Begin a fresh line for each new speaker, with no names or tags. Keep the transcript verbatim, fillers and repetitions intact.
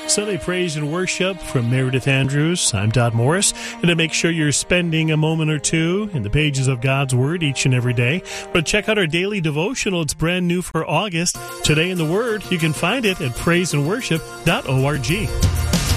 Sunday Praise and Worship from Meredith Andrews. I'm Todd Morris, and to make sure you're spending a moment or two in the pages of God's Word each and every day, but check out our daily devotional. It's brand new for August. Today in the Word, you can find it at praise and worship dot org.